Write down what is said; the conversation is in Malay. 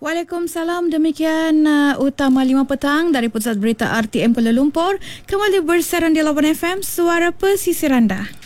Waalaikumsalam, demikian Utama 5 petang dari Pusat Berita RTM Kuala Lumpur. Kembali bersiaran di Lawan FM, Suara Pesisir Anda.